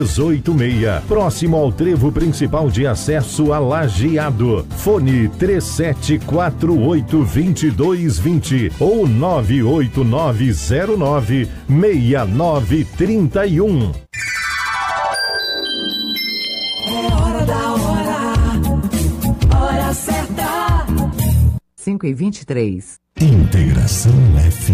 86, próximo ao trevo principal de acesso a Lajeado. Fone 3748-2220 ou 98909-6931. É hora da hora. Hora certa. 5h23. Integração FM.